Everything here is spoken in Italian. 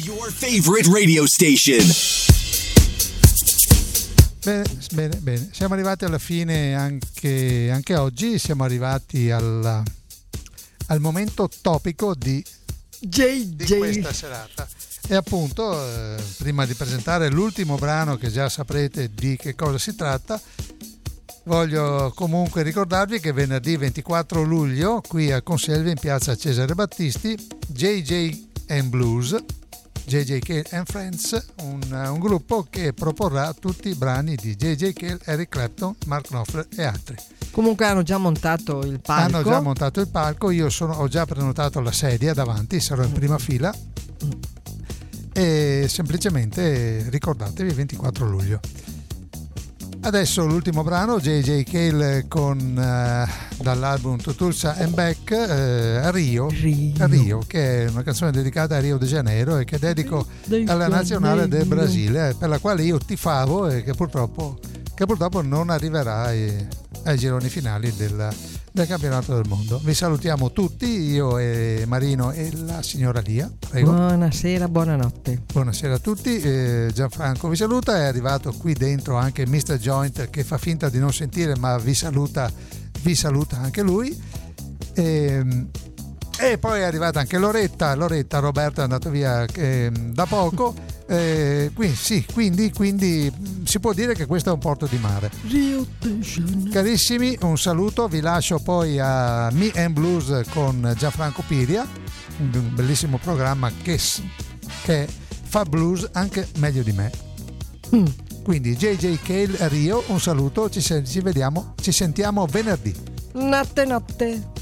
Your favorite radio station. Bene. Siamo arrivati alla fine anche oggi. Siamo arrivati al momento topico di questa serata. E appunto, prima di presentare l'ultimo brano, che già saprete di che cosa si tratta, voglio comunque ricordarvi che venerdì 24 luglio qui a Conselve, in piazza Cesare Battisti, JJ and Blues, JJ Cale and Friends, un gruppo che proporrà tutti i brani di JJ Cale, Eric Clapton, Mark Knopfler e altri. Comunque hanno già montato il palco. Io ho già prenotato la sedia davanti, sarò in prima fila. E semplicemente ricordatevi 24 luglio. Adesso l'ultimo brano, JJ Cale con dall'album To Tulsa and Back, Rio, che è una canzone dedicata a Rio de Janeiro e che dedico alla nazionale del Brasile, per la quale io tifavo e che purtroppo non arriverà ai gironi finali del campionato del mondo. Vi salutiamo tutti, io e Marino e la signora Lia. Prego. Buonasera, buonanotte. Buonasera a tutti. Gianfranco vi saluta. È arrivato qui dentro anche Mr. Joint, che fa finta di non sentire, ma vi saluta anche lui. E poi è arrivata anche Loretta. Roberto è andato via da poco. Quindi si può dire che questo è un porto di mare. Carissimi, un saluto. Vi lascio poi a Me and Blues con Gianfranco Piria, un bellissimo programma che fa blues anche meglio di me. Quindi JJ Cale, Rio, un saluto. Ci sentiamo venerdì. Notte.